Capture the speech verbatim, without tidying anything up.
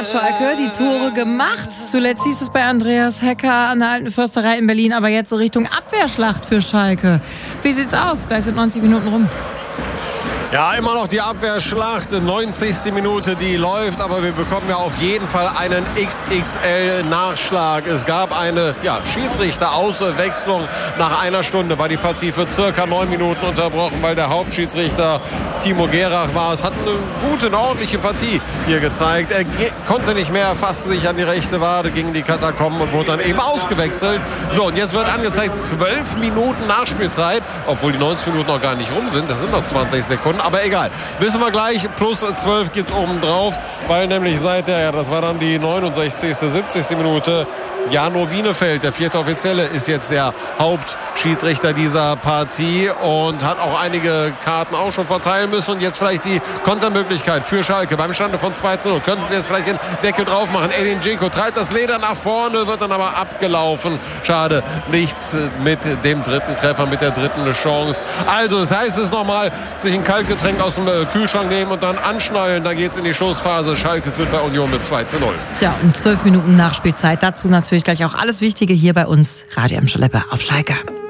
hat Schalke die Tore gemacht. Zuletzt hieß es bei Andreas Hecker an der Alten Försterei in Berlin, aber jetzt so Richtung Abwehrschlacht für Schalke. Wie sieht's aus? Gleich sind neunzig Minuten rum. Ja, immer noch die Abwehrschlacht, neunzigste Minute, die läuft, aber wir bekommen ja auf jeden Fall einen X X L-Nachschlag. Es gab eine ja, Schiedsrichterauswechslung. Nach einer Stunde war die Partie für circa neun Minuten unterbrochen, weil der Hauptschiedsrichter Timo Gerach war. Es hat eine gute, eine ordentliche Partie hier gezeigt. Er ge- konnte nicht mehr, fasste sich an die rechte Wade, ging in die Katakomben und wurde dann eben ausgewechselt. So, und jetzt wird angezeigt zwölf Minuten Nachspielzeit, obwohl die neunzig Minuten noch gar nicht rum sind. Das sind noch zwanzig Sekunden. Aber egal, wissen wir gleich, plus zwölf gibt es oben drauf, weil nämlich seit der, das war dann die neunundsechzigste, siebzigste Minute, Jano Wienefeld, der vierte Offizielle, ist jetzt der Hauptschiedsrichter dieser Partie und hat auch einige Karten auch schon verteilen müssen. Und jetzt vielleicht die Kontermöglichkeit für Schalke beim Stande von zwei zu null. Könnten sie jetzt vielleicht den Deckel drauf machen. Edin Dzeko treibt das Leder nach vorne, wird dann aber abgelaufen. Schade, nichts mit dem dritten Treffer, mit der dritten Chance. Also, das heißt es nochmal, sich ein Kaltgetränk aus dem Kühlschrank nehmen und dann anschnallen. Dann geht's in die Schlussphase. Schalke führt bei Union mit zwei zu null. Ja, und zwölf Minuten Nachspielzeit. Dazu natürlich gleich auch alles Wichtige hier bei uns. Radio M. Schlepper auf Schalke.